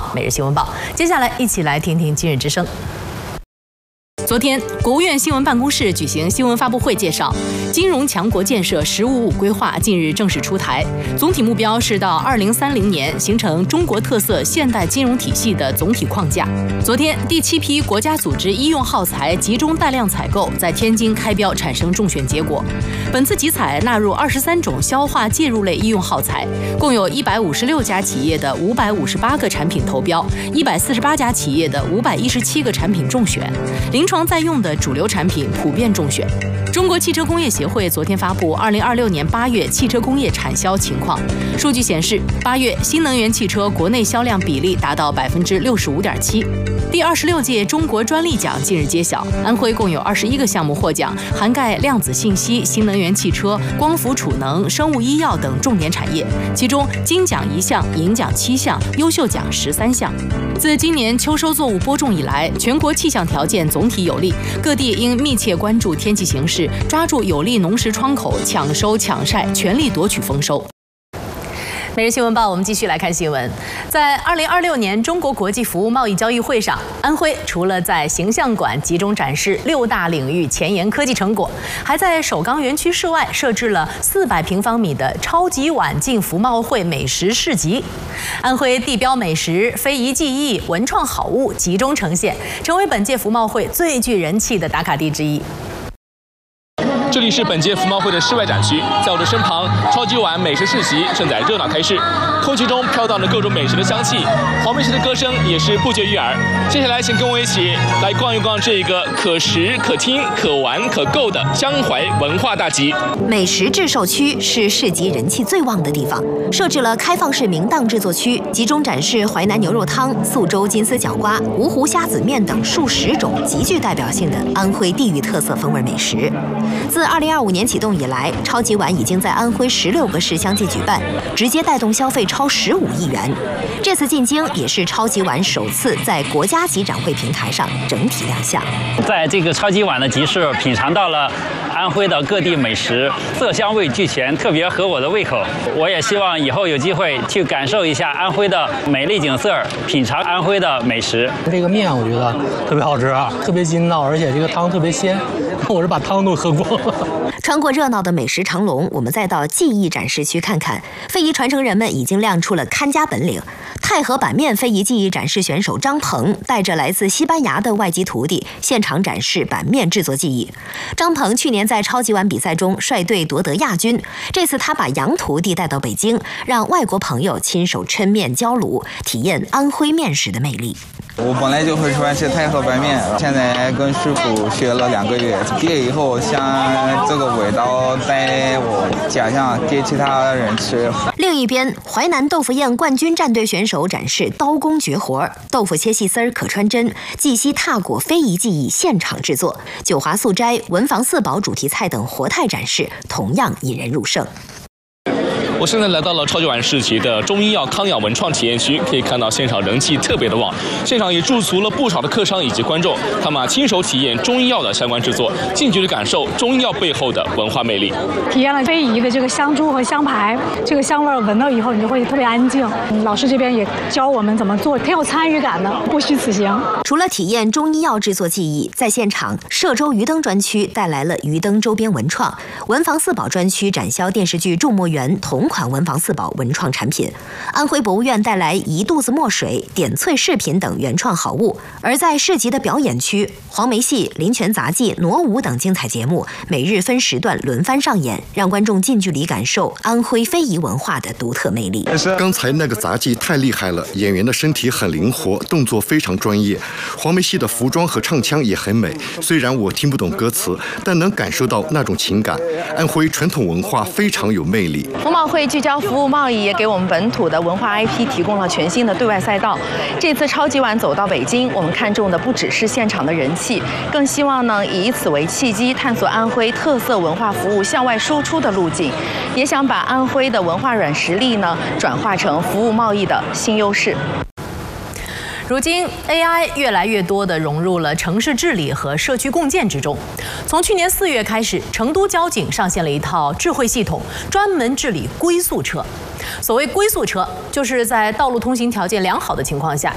每日新闻报。接下来一起来听听今日之声。 昨天，国务院新闻办公室举行新闻发布会，介绍金融强国建设“十五五”规划近日正式出台，总体目标是到2030年形成中国特色现代金融体系的总体框架。昨天，第7批国家组织医用耗材集中带量采购在天津开标产生中选结果，本次集采纳入23种消化介入类医用耗材，共有156家企业的558个产品投标，148家企业的517个产品中选，临床在用的主流产品普遍中选。中国汽车工业协会昨天发布2026年8月汽车工业产销情况，数据显示，8月新能源汽车国内销量比例达到65.7%。第26届中国专利奖近日揭晓，安徽共有21个项目获奖，涵盖量子信息、新能源汽车、光伏储能、生物医药等重点产业，其中金奖1项，银奖7项，优秀奖13项。自今年秋收作物播种以来，全国气象条件总体有利，各地应密切关注天气形势，抓住有利农时窗口，抢收抢晒，全力夺取丰收。 每日新闻报，我们继续来看新闻。在2026年中国国际服务贸易交易会上，安徽除了在形象馆集中展示6大领域前沿科技成果，还在首钢园区室外设置了400平方米的超级碗进服贸会美食市集。安徽地标美食、非遗技艺、文创好物集中呈现，成为本届服贸会最具人气的打卡地之一。 这里是本届服贸会的室外展区，在我的身旁，超级碗美食市集正在热闹开市，空气中飘荡着各种美食的香气，黄梅戏的歌声也是不绝于耳。接下来，请跟我一起来逛一逛这个可食、可听、可玩、可购的江淮文化大集。 美食制售区是市集人气最旺的地方，设置了开放式明档制作区，集中展示淮南牛肉汤、宿州金丝角瓜、芜湖虾子面等数10种极具代表性的安徽地域特色风味美食。自2025年启动以来，超级碗已经在安徽16个市相继举办，直接带动消费超15亿元。这次进京也是超级碗首次在国家级展会平台上整体亮相。 在这个超级碗的集市，品尝到了安徽的各地美食，色香味俱全，特别合我的胃口。我也希望以后有机会去感受一下安徽的美丽景色，品尝安徽的美食。 这个面我觉得特别好吃，特别筋道，而且这个汤特别鲜，我是把汤都喝光了。 穿过热闹的美食长龙，我们再到技艺展示区看看，非遗传承人们已经亮出了看家本领。太和板面非遗技艺展示选手张鹏带着来自西班牙的外籍徒弟，现场展示板面制作技艺。张鹏去年在超级碗比赛中率队夺得亚军，这次他把洋徒弟带到北京，让外国朋友亲手抻面浇卤，体验安徽面食的魅力。 我本来就会喜欢吃太和白面，现在跟师傅学了2个月，毕业以后想这个味道带我家乡给其他人吃。 另一边，淮南豆腐宴冠军战队选手展示刀工绝活，豆腐切细丝可穿针，绩溪踏果非遗技艺现场制作，九华素斋、文房四宝主题菜等活态展示，同样引人入胜。 我现在来到了超级碗市集的中医药康养文创体验区，可以看到现场人气特别的旺，现场也驻足了不少的客商以及观众，他们亲手体验中医药的相关制作，近距离感受中医药背后的文化魅力。 体验了非遗的这个香珠和香牌，这个香味闻到以后，你就会特别安静。老师这边也教我们怎么做，挺有参与感的，不虚此行。 除了体验中医药制作技艺，在现场歙州鱼灯专区带来了鱼灯周边文创，文房四宝专区展销电视剧《众墨园》同款文房四宝文创产品，安徽博物院带来一肚子墨水、点翠饰品等原创好物。而在市集的表演区，黄梅戏、林泉杂技、傩舞等精彩节目每日分时段轮番上演，让观众近距离感受安徽非遗文化的独特魅力。 刚才那个杂技太厉害了，演员的身体很灵活，动作非常专业。黄梅戏的服装和唱腔也很美，虽然我听不懂歌词，但能感受到那种情感。安徽传统文化非常有魅力。 服贸会聚焦服务贸易，也给我们本土的文化 IP 提供了全新的对外赛道。这次超级碗走到北京，我们看重的不只是现场的人气，更希望呢以此为契机，探索安徽特色文化服务向外输出的路径，也想把安徽的文化软实力呢转化成服务贸易的新优势。 如今 AI 越来越多地融入了城市治理和社区共建之中。从去年4月开始，成都交警上线了一套智慧系统，专门治理龟速车。所谓龟速车，就是在道路通行条件良好的情况下，